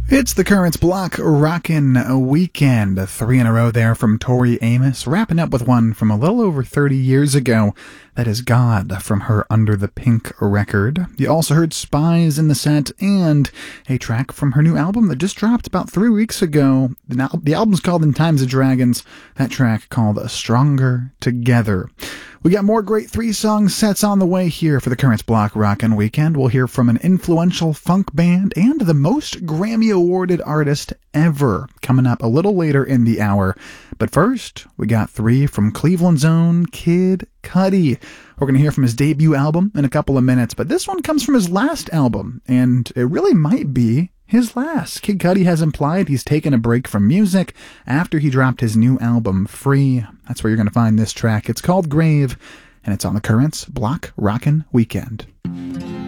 It's the Currents Block Rockin' Weekend. 3 in a row there from Tori Amos, wrapping up with one from a little over 30 years ago. That is God from her Under the Pink record. You also heard Spies in the set and a track from her new album that just dropped about 3 weeks ago. The album's called In Times of Dragons. That track called Stronger Together. We got more great 3-song sets on the way here for the Currents Block Rockin' Weekend. We'll hear from an influential funk band and the most Grammy-awarded artist ever coming up a little later in the hour. But first, we got 3 from Cleveland's own Kid Cudi. We're going to hear from his debut album in a couple of minutes, but this one comes from his last album, and it really might be his last. Kid Cudi has implied he's taken a break from music after he dropped his new album, Free. That's where you're going to find this track. It's called Grave, and it's on the Currents Block Rockin' Weekend.